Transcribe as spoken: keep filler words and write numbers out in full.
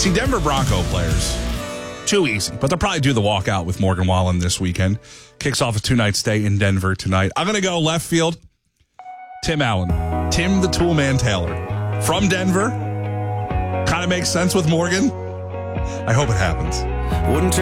See, Denver Bronco players, too easy, but they'll probably do the walkout with Morgan Wallen this weekend. Kicks off a two-night stay in Denver tonight. I'm going to go left field. Tim Allen. Tim the Toolman Taylor. From Denver. Kind of makes sense with Morgan. I hope it happens. Wouldn't